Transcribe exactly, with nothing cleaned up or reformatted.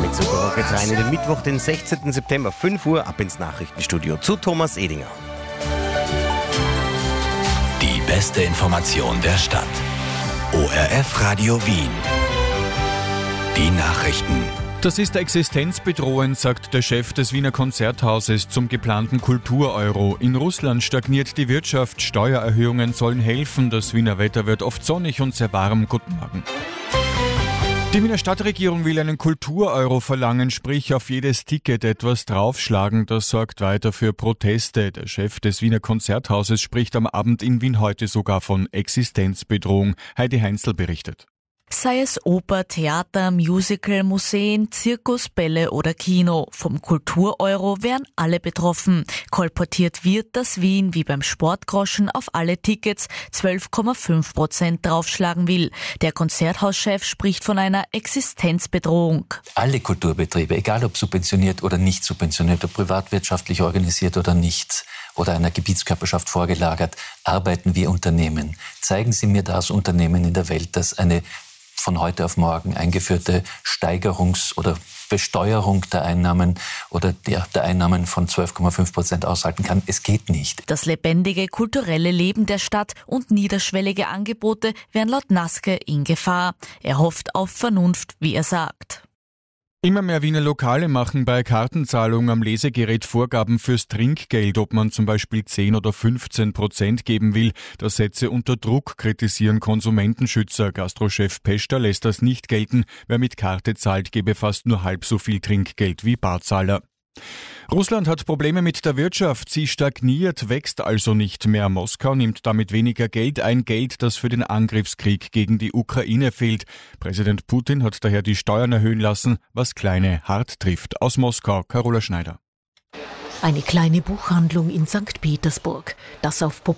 Damit sogar geht's rein in den Mittwoch, den sechzehnten September, fünf Uhr, ab ins Nachrichtenstudio zu Thomas Edinger. Die beste Information der Stadt. O R F Radio Wien. Die Nachrichten. Das ist existenzbedrohend, sagt der Chef des Wiener Konzerthauses zum geplanten Kultur-Euro. In Russland stagniert die Wirtschaft, Steuererhöhungen sollen helfen, das Wiener Wetter wird oft sonnig und sehr warm. Guten Morgen. Die Wiener Stadtregierung will einen Kultur-Euro verlangen, sprich auf jedes Ticket etwas draufschlagen. Das sorgt weiter für Proteste. Der Chef des Wiener Konzerthauses spricht am Abend in Wien heute sogar von Existenzbedrohung. Heidi Heinzel berichtet. Sei es Oper, Theater, Musical, Museen, Zirkus, Bälle oder Kino. Vom Kultur-Euro wären alle betroffen. Kolportiert wird, dass Wien wie beim Sportgroschen auf alle Tickets zwölf Komma fünf Prozent draufschlagen will. Der Konzerthauschef spricht von einer Existenzbedrohung. Alle Kulturbetriebe, egal ob subventioniert oder nicht subventioniert, ob privatwirtschaftlich organisiert oder nicht, oder einer Gebietskörperschaft vorgelagert, arbeiten wie Unternehmen. Zeigen Sie mir das Unternehmen in der Welt, das eine von heute auf morgen eingeführte Steigerungs- oder Besteuerung der Einnahmen oder der, der Einnahmen von zwölf Komma fünf Prozent aushalten kann. Es geht nicht. Das lebendige kulturelle Leben der Stadt und niederschwellige Angebote wären laut Naske in Gefahr. Er hofft auf Vernunft, wie er sagt. Immer mehr Wiener Lokale machen bei Kartenzahlung am Lesegerät Vorgaben fürs Trinkgeld, ob man zum Beispiel zehn oder fünfzehn Prozent geben will. Das setze unter Druck, kritisieren Konsumentenschützer. Gastrochef Peschter lässt das nicht gelten. Wer mit Karte zahlt, gebe fast nur halb so viel Trinkgeld wie Barzahler. Russland hat Probleme mit der Wirtschaft. Sie stagniert, wächst also nicht mehr. Moskau nimmt damit weniger Geld ein, Geld, das für den Angriffskrieg gegen die Ukraine fehlt. Präsident Putin hat daher die Steuern erhöhen lassen, was Kleine hart trifft. Aus Moskau, Carola Schneider. Eine kleine Buchhandlung in Sankt Petersburg. Das auf